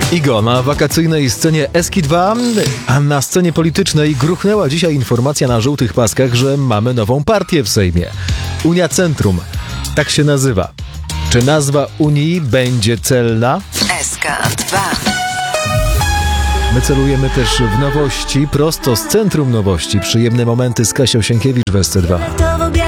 Igo na wakacyjnej scenie Eski2, a na scenie politycznej gruchnęła dzisiaj informacja na żółtych paskach, że mamy nową partię w Sejmie. Unia Centrum. Tak się nazywa. Czy nazwa Unii będzie celna? SK2. My celujemy też w nowości, prosto z centrum nowości. Przyjemne momenty z Kasią Sienkiewicz w SC2.